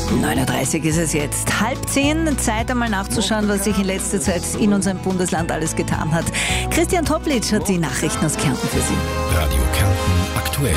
9:30 ist es jetzt. 9:30, Zeit einmal nachzuschauen, was sich in letzter Zeit in unserem Bundesland alles getan hat. Christian Toplitsch hat die Nachrichten aus Kärnten für Sie. Radio Kärnten aktuell.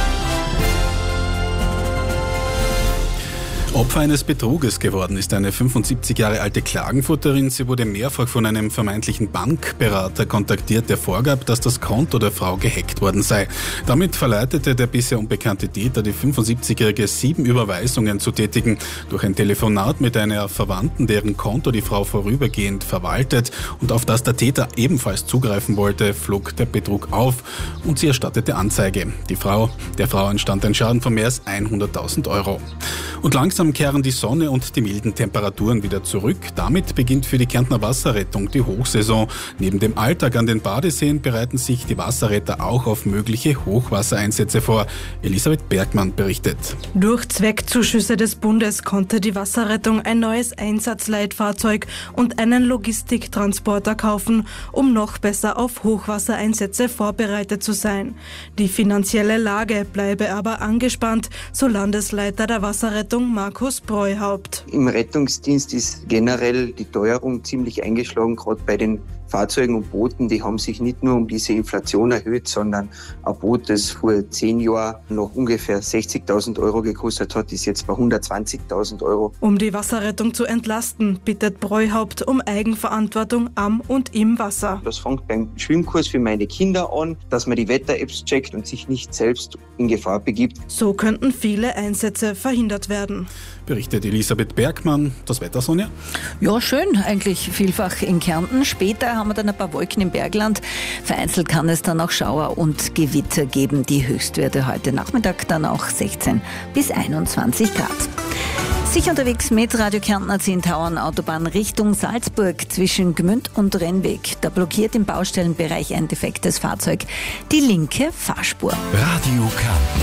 Opfer eines Betruges geworden ist eine 75 Jahre alte Klagenfurterin. Sie wurde mehrfach von einem vermeintlichen Bankberater kontaktiert, der vorgab, dass das Konto der Frau gehackt worden sei. Damit verleitete der bisher unbekannte Täter die 75-Jährige 7 Überweisungen zu tätigen. Durch ein Telefonat mit einer Verwandten, deren Konto die Frau vorübergehend verwaltet und auf das der Täter ebenfalls zugreifen wollte, flog der Betrug auf und sie erstattete Anzeige. Der Frau entstand ein Schaden von mehr als 100.000 Euro. Und langsam kehren die Sonne und die milden Temperaturen wieder zurück. Damit beginnt für die Kärntner Wasserrettung die Hochsaison. Neben dem Alltag an den Badeseen bereiten sich die Wasserretter auch auf mögliche Hochwassereinsätze vor. Elisabeth Bergmann berichtet. Durch Zweckzuschüsse des Bundes konnte die Wasserrettung ein neues Einsatzleitfahrzeug und einen Logistiktransporter kaufen, um noch besser auf Hochwassereinsätze vorbereitet zu sein. Die finanzielle Lage bleibe aber angespannt, so Landesleiter der Wasserrettung Markus Breuhaupt. Im Rettungsdienst ist generell die Teuerung ziemlich eingeschlagen, gerade bei den Fahrzeugen und Booten. Die haben sich nicht nur um diese Inflation erhöht, sondern ein Boot, das vor 10 Jahren noch ungefähr 60.000 Euro gekostet hat, ist jetzt bei 120.000 Euro. Um die Wasserrettung zu entlasten, bittet Breuhaupt um Eigenverantwortung am und im Wasser. Das fängt beim Schwimmkurs für meine Kinder an, dass man die Wetter-Apps checkt und sich nicht selbst in Gefahr begibt. So könnten viele Einsätze verhindert werden. Berichtet Elisabeth Bergmann. Das Wetter, Sonja? Ja, schön, eigentlich vielfach in Kärnten. Später haben wir dann ein paar Wolken im Bergland. Vereinzelt kann es dann auch Schauer und Gewitter geben. Die Höchstwerte heute Nachmittag dann auch 16 bis 21 Grad. Sicher unterwegs mit Radio Kärntner 10 Tauern Autobahn Richtung Salzburg zwischen Gmünd und Rennweg. Da blockiert im Baustellenbereich ein defektes Fahrzeug die linke Fahrspur. Radio Kärnten.